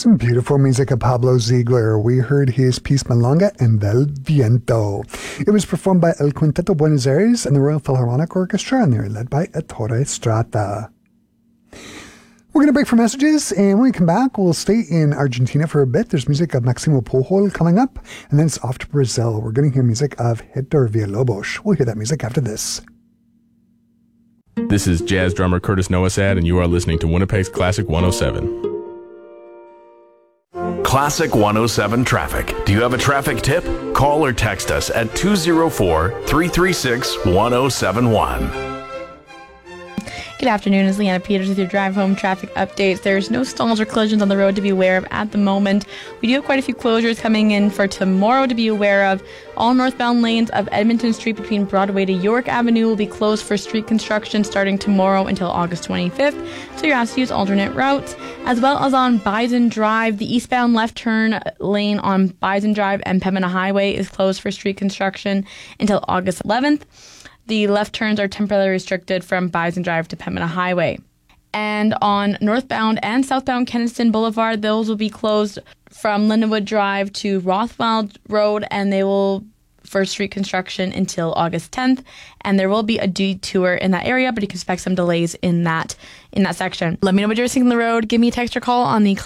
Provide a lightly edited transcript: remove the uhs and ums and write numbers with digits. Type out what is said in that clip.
Some beautiful music of Pablo Ziegler. We heard his piece Milonga en del Viento. It was performed by El Quinteto Buenos Aires and the Royal Philharmonic Orchestra, and they were led by Ettore Strata. We're going to break for messages, and when we come back, we'll stay in Argentina for a bit. There's music of Maximo Pujol coming up, and then it's off to Brazil. We're going to hear music of Hector Villalobos. We'll hear that music after this. This is jazz drummer Curtis Noasad, and you are listening to Winnipeg's Classic 107. Classic 107 Traffic. Do you have a traffic tip? Call or text us at 204-336-1071. Good afternoon, it's Leanna Peters with your drive home traffic updates. There's no stalls or collisions on the road to be aware of at the moment. We do have quite a few closures coming in for tomorrow to be aware of. All northbound lanes of Edmonton Street between Broadway to York Avenue will be closed for street construction starting tomorrow until August 25th, so you're asked to use alternate routes. As well as on Bison Drive, the eastbound left turn lane on Bison Drive and Pembina Highway is closed for street construction until August 11th. The left turns are temporarily restricted from Bison Drive to Pembina Highway. And on northbound and southbound Kenniston Boulevard, those will be closed from Lindenwood Drive to Rothwell Road, and they will for street construction until August 10th. And there will be a detour in that area, but you can expect some delays in that section. Let me know what you're seeing on the road. Give me a text or call on the